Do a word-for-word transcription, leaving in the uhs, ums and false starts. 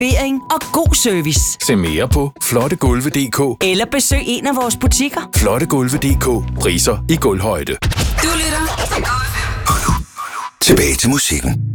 barbering og god service. Se mere på flotte gulve punktum d k Eller besøg en af vores butikker. flotte gulve punktum d k. Priser i gulvhøjde. Du lytter til Gulv. Tilbage til musikken.